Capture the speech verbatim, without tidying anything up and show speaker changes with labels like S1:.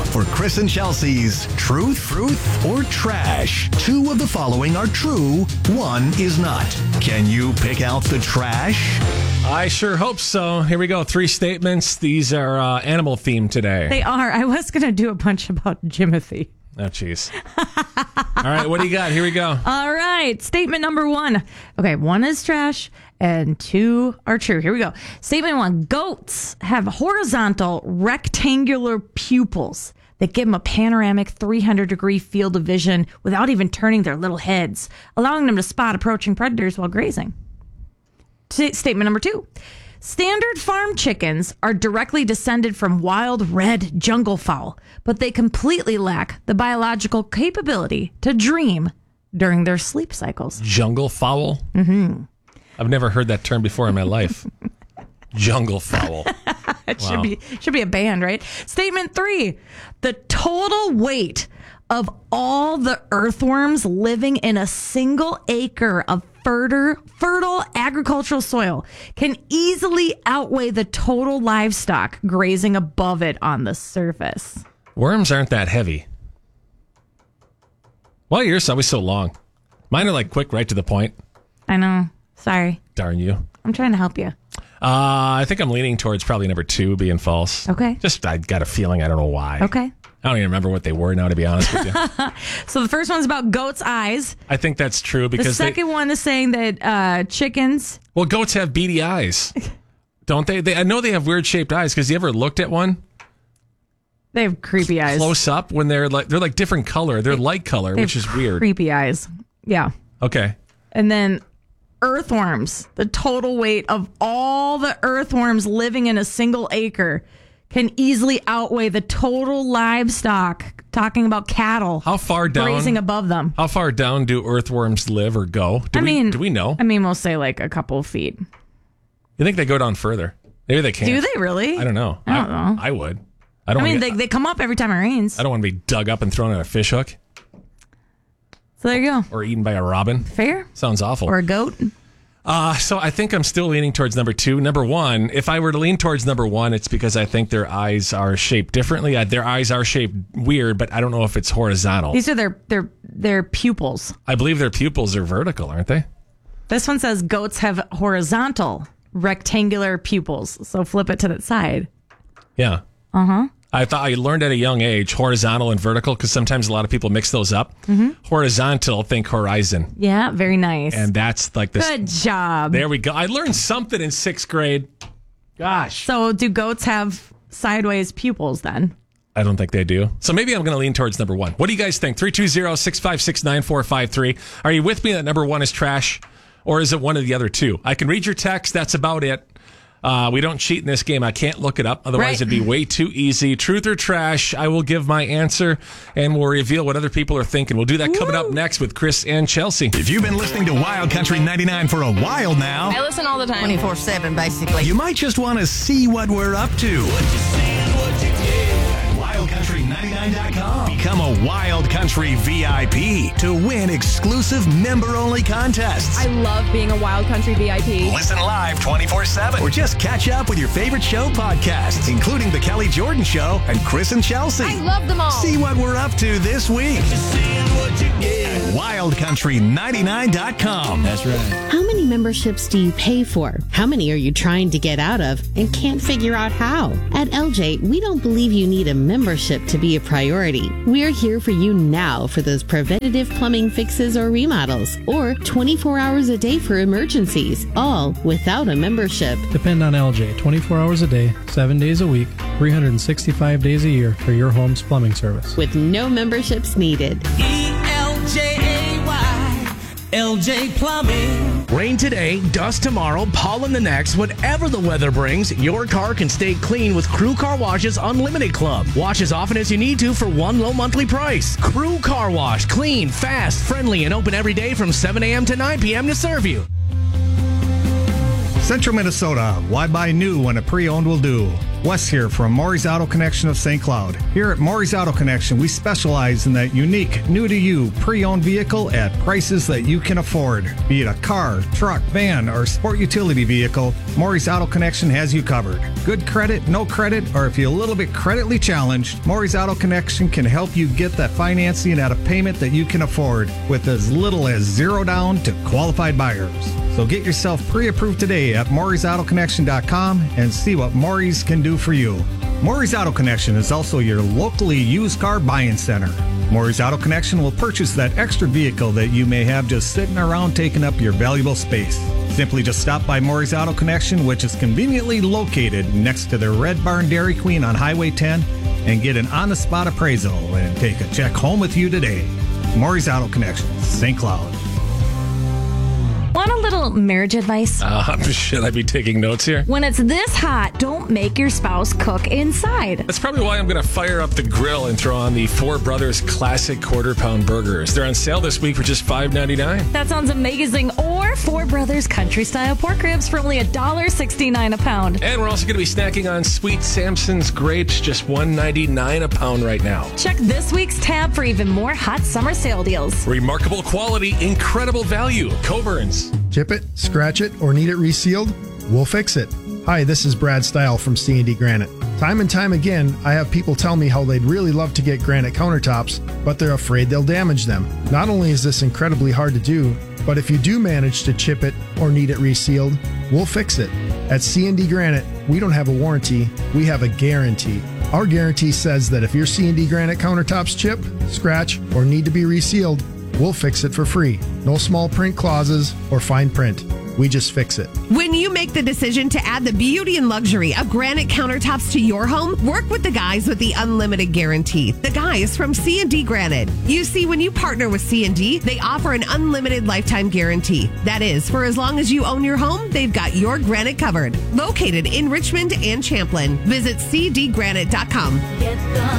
S1: for Chris and Chelsea's Truth, Truth, or Trash. Two of the following are true, one is not. Can you pick out the trash?
S2: I sure hope so. Here we go. Three statements. These are uh, animal themed today.
S3: They are. I was going to do a bunch about Jimothy.
S2: Oh, jeez. All right, what do you got? Here we go.
S3: All right. Statement number one. Okay, one is trash and two are true. Here we go. Statement one. Goats have horizontal rectangular pupils that give them a panoramic three hundred degree field of vision without even turning their little heads, allowing them to spot approaching predators while grazing. T- statement number two. Standard farm chickens are directly descended from wild red jungle fowl, but they completely lack the biological capability to dream during their sleep cycles.
S2: Jungle fowl?
S3: Mm-hmm.
S2: I've never heard that term before in my life. Jungle fowl.
S3: It
S2: Wow.
S3: should be should be a band, right? Statement three. The total weight of all the earthworms living in a single acre of fertile, fertile agricultural soil can easily outweigh the total livestock grazing above it on the surface.
S2: Worms aren't that heavy. Why are yours always so long? Mine are like quick, right to the point.
S3: I know. Sorry.
S2: Darn you.
S3: I'm trying to help you.
S2: Uh, I think I'm leaning towards probably number two being false.
S3: Okay.
S2: Just, I got a feeling. I don't know why.
S3: Okay.
S2: I don't even remember what they were now, to be honest with you.
S3: So the first one's about goats' eyes.
S2: I think that's true because
S3: The second
S2: they,
S3: one is saying that uh, chickens.
S2: well, goats have beady eyes, don't they? they? I know they have weird shaped eyes because you ever looked at one
S3: They have creepy eyes.
S2: close up when they're like they're like different color. They're light color,
S3: They
S2: which
S3: have
S2: is weird.
S3: Creepy eyes. Yeah.
S2: Okay.
S3: And then earthworms. The total weight of all the earthworms living in a single acre can easily outweigh the total livestock. Talking about cattle.
S2: How far down?
S3: Grazing above them.
S2: How far down do earthworms live or go? Do
S3: I
S2: we,
S3: mean,
S2: do we know?
S3: I mean, we'll say like a couple of feet.
S2: You think they go down further? Maybe they can't.
S3: Do they really?
S2: I don't know.
S3: I don't know.
S2: I would. I don't.
S3: I mean,
S2: wanna
S3: they, they come up every time it rains.
S2: I don't want to be dug up and thrown on a fish hook
S3: So there you go.
S2: or eaten by a robin.
S3: Fair?
S2: Sounds awful.
S3: Or a goat?
S2: Uh, so I think I'm still leaning towards number two. Number one, if I were to lean towards number one, it's because I think their eyes are shaped differently. Uh, Their eyes are shaped weird, but I don't know if it's horizontal.
S3: These are their their their pupils.
S2: I believe their pupils are vertical, aren't they?
S3: This one says goats have horizontal rectangular pupils. So flip it to the side.
S2: Yeah.
S3: Uh-huh.
S2: I thought I learned at a young age horizontal and vertical because sometimes a lot of people mix those up.
S3: Mm-hmm.
S2: Horizontal, think horizon.
S3: Yeah, very nice.
S2: And that's like this.
S3: Good job.
S2: There we go. I learned something in sixth grade. Gosh.
S3: So do goats have sideways pupils then?
S2: I don't think they do. So maybe I'm going to lean towards number one. What do you guys think? three two zero, six five six, nine four five three. Are you with me that number one is trash? Or is it one of the other two? I can read your text. That's about it. Uh, we don't cheat in this game. I can't look it up. Otherwise,
S3: Right.
S2: it'd be way too easy. Truth or trash? I will give my answer, and we'll reveal what other people are thinking. We'll do that coming up next with Chris and Chelsea.
S1: If you've been listening to Wild Country ninety-nine for a while now,
S4: I listen all the time.
S5: twenty-four seven, basically.
S1: you might just want to see what we're up to. At wild country ninety-nine dot com. Become a Wild Country V I P to win exclusive member-only contests.
S4: I love being a Wild Country V I P.
S1: Listen live twenty-four seven or just catch up with your favorite show podcasts, including The Kelly Jordan Show and Chris and Chelsea.
S4: I love them all.
S1: See what we're up to this week at wild country ninety-nine dot com.
S6: That's right.
S7: How many memberships do you pay for? How many are you trying to get out of and can't figure out how? At L J, we don't believe you need a membership to be a priority. We're here for you now for those preventative plumbing fixes or remodels, or twenty-four hours a day for emergencies, all without a membership.
S6: Depend on L J twenty-four hours a day, seven days a week, three hundred sixty-five days a year for your home's plumbing service.
S7: With no memberships needed.
S8: E L J A Y, L J Plumbing.
S9: Rain today, dust tomorrow, pollen the next. Whatever the weather brings, your car can stay clean with Crew Car Wash's Unlimited Club. Wash as often as you need to for one low monthly price. Crew Car Wash, clean, fast, friendly, and open every day from seven a.m. to nine p.m. to serve you.
S10: Central Minnesota, why buy new when a pre-owned will do?
S5: Wes here from Maury's Auto Connection of Saint Cloud. Here at Maury's Auto Connection, we specialize in that unique, new-to-you, pre-owned vehicle at prices that you can afford. Be it a car, truck, van, or sport utility vehicle, Maury's Auto Connection has you covered. Good credit, no credit, or if you're a little bit creditly challenged, Maury's Auto Connection can help you get that financing at a payment that you can afford with as little as zero down to qualified buyers. So get yourself pre-approved today at Maury's Auto Connection dot com and see what Maury's can do for you. Maury's Auto Connection is also your locally used car buying center. Maury's Auto Connection will purchase that extra vehicle that you may have just sitting around taking up your valuable space. Simply just stop by Maury's Auto Connection, which is conveniently located next to the Red Barn Dairy Queen on Highway ten, and get an on-the-spot appraisal and take a check home with you today. Maury's Auto Connection, Saint Cloud.
S3: Want a little marriage advice?
S2: Uh, should I be taking notes here?
S3: When it's this hot, don't make your spouse cook inside.
S2: That's probably why I'm going to fire up the grill and throw on the Four Brothers Classic Quarter Pound Burgers. They're on sale this week for just five ninety-nine.
S3: That sounds amazing. Or Four Brothers Country Style Pork Ribs for only one dollar sixty-nine a pound.
S2: And we're also going to be snacking on Sweet Samson's Grapes, just one ninety-nine a pound right now.
S3: Check this week's tab for even more hot summer sale deals.
S2: Remarkable quality, incredible value. Coburn's.
S10: Chip it, scratch it, or need it resealed? We'll fix it. Hi, this is Brad Stile from C and D Granite. Time and time again, I have people tell me how they'd really love to get granite countertops, but they're afraid they'll damage them. Not only is this incredibly hard to do, but if you do manage to chip it or need it resealed, we'll fix it. At C and D Granite, we don't have a warranty, we have a guarantee. Our guarantee says that if your C and D Granite countertops chip, scratch, or need to be resealed, we'll fix it for free. No small print clauses or fine print. We just fix it.
S11: When you make the decision to add the beauty and luxury of granite countertops to your home, work with the guys with the unlimited guarantee. The guys from C and D Granite. You see, when you partner with C and D, they offer an unlimited lifetime guarantee. That is, for as long as you own your home, they've got your granite covered. Located in Richmond and Champlin. Visit c d granite dot com.